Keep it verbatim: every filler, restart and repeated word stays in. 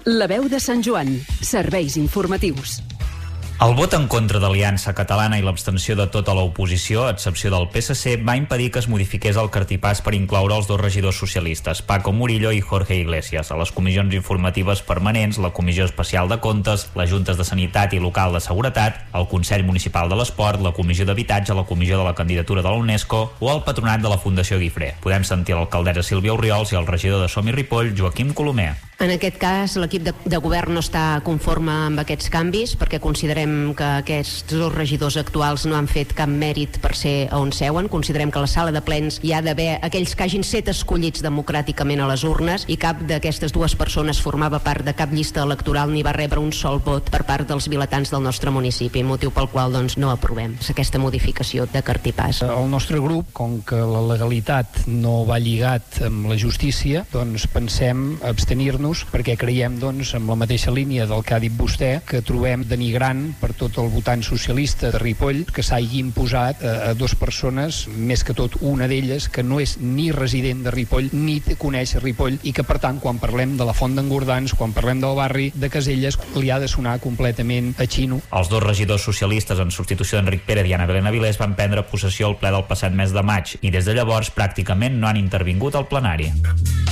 La veu de Sant Joan. Serveis informatius. El vot en contra d'Aliança Catalana i l'abstenció de tota l'oposició, a excepció del P S C, va impedir que es modifiqués el cartipàs per incloure els dos regidors socialistes, Paco Murillo i Jorge Iglesias, a les comissions informatives permanents, la Comissió Especial de Comptes, les Juntes de Sanitat i Local de Seguretat, el Consell Municipal de l'Esport, la Comissió d'Habitatge, la Comissió de la Candidatura de la UNESCO o el Patronat de la Fundació Guifré. Podem sentir l'alcaldessa Sílvia Orriols i el regidor de Som i Ripoll, Joaquim Colomer. En aquest cas, l'equip de, de govern no està conforme amb aquests canvis perquè considerem que aquests dos regidors actuals no han fet cap mèrit per ser on seuen. Considerem que a la sala de plens hi ha d'haver aquells que hagin set escollits democràticament a les urnes i cap d'aquestes dues persones formava part de cap llista electoral ni va rebre un sol vot per part dels vilatans del nostre municipi, motiu pel qual doncs, no aprovem aquesta modificació de cartipàs. El nostre grup, com que la legalitat no va lligat amb la justícia, doncs pensem abstenir-nos perquè creiem, doncs, amb la mateixa línia del que ha dit vostè, que trobem denigrant per tot el votant socialista de Ripoll que s'hagi imposat a, a dues persones, més que tot una d'elles que no és ni resident de Ripoll ni coneix Ripoll i que, per tant, quan parlem de la Font d'en Gordans, quan parlem del barri de Caselles, li ha de sonar completament a xino. Els dos regidors socialistes en substitució d'Enric Pérez i Anna Belén Avilés van prendre possessió al ple del passat mes de maig i des de llavors pràcticament no han intervingut al plenari.